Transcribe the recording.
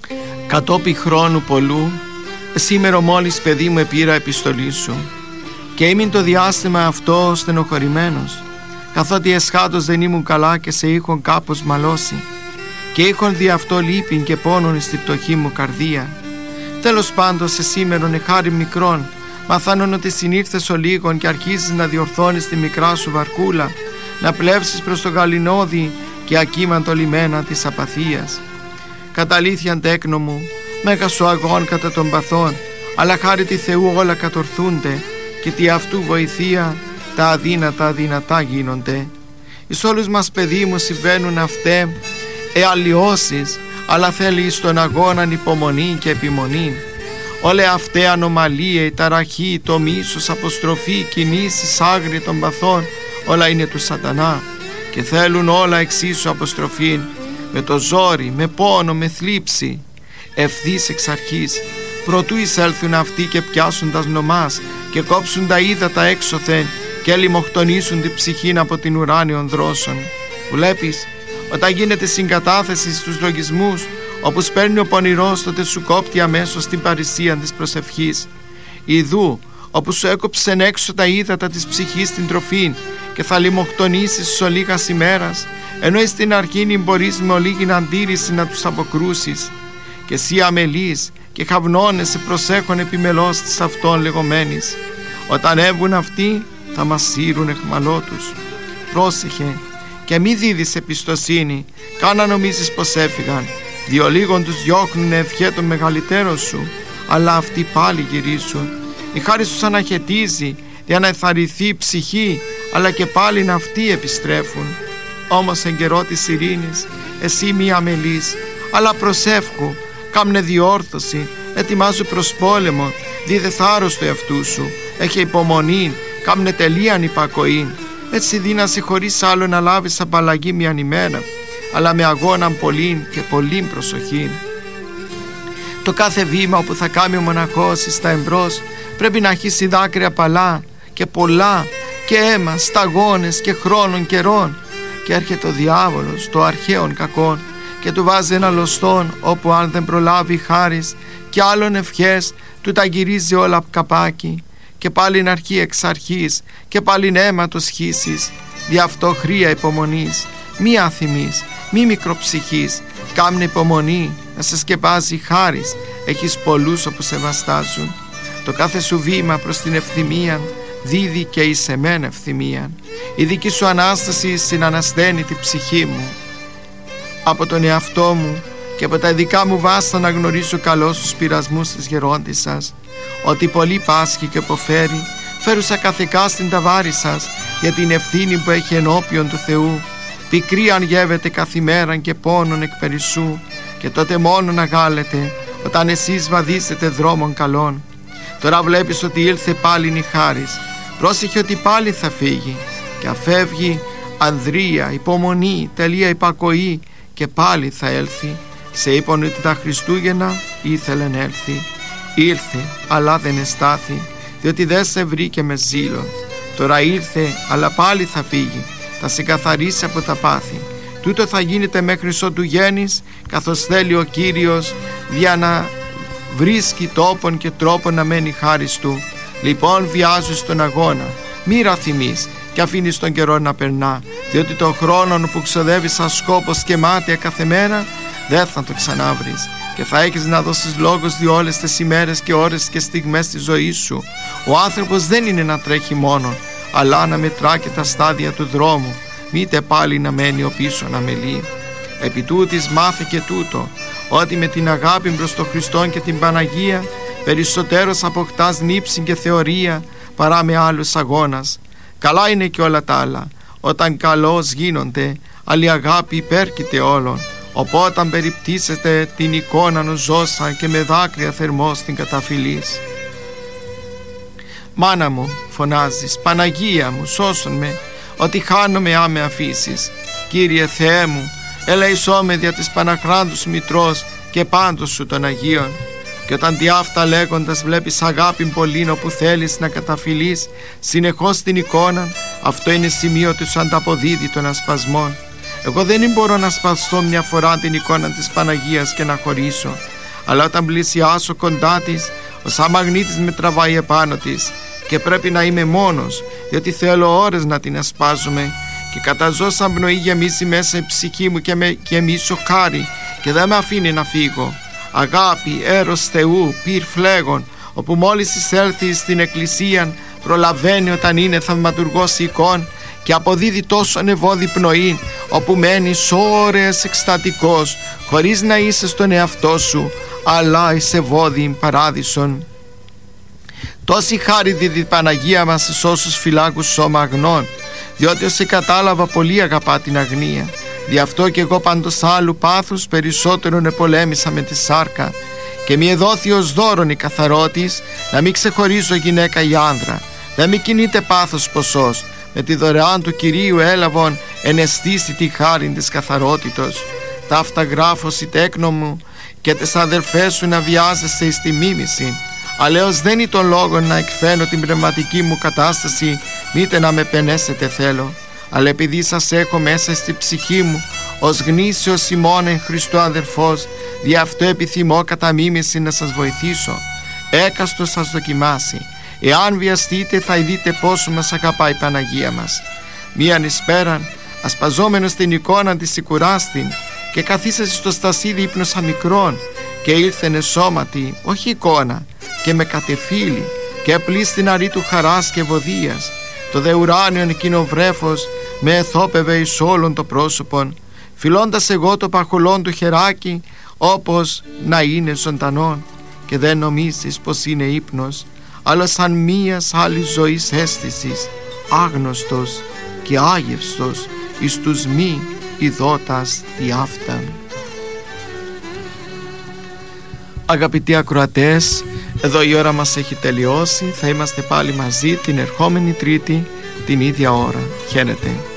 Κατόπιν χρόνου πολλού, σήμερα μόλις παιδί μου επήρα επιστολή σου, και ήμουν το διάστημα αυτό στενοχωρημένος, καθότι εσχάτως δεν ήμουν καλά και σε είχον κάπως μαλώσει, και είχον δι' αυτό λύπην και πόνον στη πτωχή μου καρδία. Τέλος πάντων, σε σήμερον εχάρη μικρόν, μαθάνον ότι συνήρθες ο λίγον και αρχίζεις να διορθώνεις τη μικρά σου βαρκούλα, να πλεύσεις προς το γαλινόδι και ακίμαντο λιμένα της απαθίας. Κατά αλήθειαν τέκνο μου, μέγα σου αγών κατά των παθών, αλλά χάρη τη Θεού όλα κατορθούνται, και τη αυτού βοηθεία τα αδύνατα δυνατά γίνονται. Εις όλους μας, παιδί μου, συμβαίνουν αυτέ αλλοιώσεις, αλλά θέλει στον αγώναν υπομονή και επιμονή. Όλε αυτέ ανομαλία, η ταραχή, το μίσος, αποστροφή, κινήσεις άγριοι των παθών, όλα είναι του σατανά, και θέλουν όλα εξίσου αποστροφήν, με το ζόρι, με πόνο, με θλίψη. Ευθύς εξ αρχής, προτού εισέλθουν αυτοί και πιάσουν τα νομάς και κόψουν τα ύδατα έξωθεν και λιμοκτονήσουν την ψυχήν από την ουράνιον δρόσον. Βλέπεις, όταν γίνεται συγκατάθεση στους λογισμούς, όπου σπέρνει ο πονηρός, τότε σου κόπτει αμέσως την παρησία της προσευχής. Ιδού, όπου σου έκοψεν έξω τα ύδατα της ψυχής στην τροφήν και θα λιμοκτονήσεις ο λίγας ημέρας, ενώ εις την αρχήν μπορείς με ολίγην αντίρρηση να τους αποκρούσεις. Και εσύ αμελείς και χαυνώνεσαι προσέχον επιμελώς της αυτών λεγόμενης. Όταν έβουν αυτοί, θα μας σύρουν εχμαλώτους. Πρόσεχε και μη δίδεις εμπιστοσύνη, καν να νομίζεις πως έφυγαν, διό λίγον τους διώχνουν ευχέ των μεγαλύτερων σου, αλλά αυτοί πάλι γυρίσουν. Η χάρη σου αναχαιτίζει για να εθαρρυνθεί η ψυχή, αλλά και πάλιν αυτοί επιστρέφουν. Όμως εν καιρό της ειρήνης, εσύ μη αμελείς, αλλά προσεύχου, κάμνε διόρθωση, ετοιμάζου προς πόλεμο, δίδε θάρρος του εαυτού σου, έχε υπομονή, κάμνε τελείαν υπακοήν. Έτσι δύνασαι χωρίς άλλο να λάβεις απαλλαγή μιαν ημέρα, αλλά με αγώναν πολλήν και πολλήν προσοχήν. Το κάθε βήμα όπου θα κάνει ο μοναχός εις τα εμπρός πρέπει να αρχίσει δάκρυα παλά και πολλά και αίμα, σταγόνες και χρόνων καιρών, και έρχεται ο διάβολος, το αρχαίον κακόν, και του βάζει ένα λωστόν, όπου αν δεν προλάβει χάρις και άλλων ευχές, του τα γυρίζει όλα καπάκι, και πάλιν αρχή εξ αρχής και πάλιν αίματος χύσης. Δι' αυτό χρία υπομονής, μη αθυμής, μη μικροψυχής, κάμνε υπομονή να σε σκεπάζει χάρις, έχεις πολλούς όπου σε βαστάζουν. Το κάθε σου βήμα προς την ευθυμίαν δίδει και εις εμέν ευθυμίαν. Η δική σου Ανάσταση συνανασταίνει την ψυχή μου. Από τον εαυτό μου και από τα ειδικά μου βάστα να γνωρίζω καλώς τους πειρασμούς της γερόντισσας, ότι πολύ πάσχει και υποφέρει, φέρουσα καθηκά στην ταβάρη σας για την ευθύνη που έχει ενώπιον του Θεού. Πικρή αν γεύεται καθημέραν και πόνον εκ περισσού, και τότε μόνο να γάλετε όταν εσείς βαδίσετε δρόμων καλών. Τώρα βλέπεις ότι ήλθε πάλιν η χάρις, πρόσεχε ότι πάλι θα φύγει, και αφεύγει ανδρεία, υπομονή, τελεία υπακοή, και πάλι θα έλθει. Σε είπαν ότι τα Χριστούγεννα ήθελεν έλθει. Ήρθε αλλά δεν εστάθη, διότι δεν σε βρήκε με ζήλο. Τώρα ήρθε αλλά πάλι θα φύγει, θα σε καθαρίσει από τα πάθη. Τούτο θα γίνεται μέχρι ότου γέννης, καθώς θέλει ο Κύριος, για να βρίσκει τόπον και τρόπον να μένει χάρις του. Λοιπόν βιάζεις στον αγώνα, μη ραθυμείς και αφήνεις τον καιρό να περνά, διότι τον χρόνο που ξοδεύεις σαν σκόπος και μάτια κάθε μέρα δεν θα το ξανάβρεις, και θα έχεις να δώσεις λόγος δι' όλες τις ημέρες και ώρες και στιγμές της ζωής σου. Ο άνθρωπος δεν είναι να τρέχει μόνον, αλλά να μετρά και τα στάδια του δρόμου, μήτε πάλι να μένει ο πίσω να μελεί. Επί τούτης μάθε και τούτο, ότι με την αγάπη προς τον Χριστόν και την Παναγία περισσότερος αποκτάς νύψη και θεωρία παρά με άλλους αγώνας. Καλά είναι και όλα τα άλλα, όταν καλώς γίνονται, αλλά η αγάπη υπέρκειται όλων. Οπότε αν περιπτήσετε την εικόνα νουζόσα και με δάκρυα θερμός την καταφυλής. Μάνα μου, φωνάζεις, Παναγία μου, σώσον με, ότι χάνομαι άμε αφήσεις. Κύριε Θεέ μου, ελεησό με δια της Παναχράντους Μητρός και πάντως σου των Αγίων. Και όταν τι αυτά λέγοντας βλέπεις αγάπη πολλήν όπου θέλεις να καταφυλείς συνεχώς την εικόνα, αυτό είναι σημείο ότι σου ανταποδίδει των ασπασμών. Εγώ δεν μπορώ να σπαστώ μια φορά την εικόνα της Παναγίας και να χωρίσω. αλλά όταν πλησιάσω κοντά της, ο σαν μαγνήτης με τραβάει επάνω της και πρέπει να είμαι μόνος, διότι θέλω ώρες να την ασπάζομαι, και καταζώ σαν πνοή γεμίσει μέσα η ψυχή μου και με γεμίσει χάρη και δεν με αφήνει να φύγω. Αγάπη, έρος Θεού, πυρ φλέγον, όπου μόλις εισέλθει στην εκκλησία προλαβαίνει όταν είναι θαυματουργός εικόν και αποδίδει τόσο νεβώδη πνοή, όπου μένεις ώρες εκστατικός χωρίς να είσαι στον εαυτό σου, αλλά είσαι βόδι παράδεισον. Τόση χάρη δίδει η Παναγία μας εις όσους φυλάκους σώμα αγνών, διότι όσοι κατάλαβα πολύ αγαπά την αγνία. Δι' αυτό κι εγώ πάντως άλλου πάθους περισσότερον επολέμησα με τη σάρκα, και μη εδόθη ως δώρον η καθαρότης, να μην ξεχωρίζω γυναίκα ή άνδρα. Δεν μη κινείται πάθος ποσός, με τη δωρεάν του Κυρίου έλαβον εναισθήσει τη χάριν της καθαρότητος. Ταύτα γράφος η τέκνο μου και τις αδερφές σου να βιάζεσαι εις τη μίμηση. Αλέως δεν είναι τον λόγο να εκφαίνω την πνευματική μου κατάσταση, μήτε να με πενέσετε θέλω, αλλά επειδή σας έχω μέσα στη ψυχή μου ως γνήσιος ημών εν Χριστώ αδερφός, δι' αυτό επιθυμώ κατά μίμηση να σας βοηθήσω. Έκαστο σας δοκιμάσει. Εάν βιαστείτε θα δείτε πόσο μας αγαπάει η Παναγία μας. Μίαν εις πέραν, ασπαζόμενος την εικόνα της σικουράστην, και καθίσασε στο στασίδι ύπνοσα μικρόν, και ήλθενε σώματι, όχι εικόνα, και με κατεφύλι, και απλίστην αρή του χαράς και ευωδίας. Το δε ουράνιον εκείνο βρέφος με εθόπευε εις όλων το πρόσωπον, φιλώντας εγώ το παχολόν του χεράκι, όπως να είναι ζωντανόν, και δεν νομίζεις πως είναι ύπνος, αλλά σαν μίας άλλης ζωής αίσθησης, άγνωστος και άγευστος εις τους μη ειδώτας διάφτα. Αγαπητοί ακροατές, εδώ η ώρα μας έχει τελειώσει. Θα είμαστε πάλι μαζί την ερχόμενη Τρίτη την ίδια ώρα. Χαίρετε.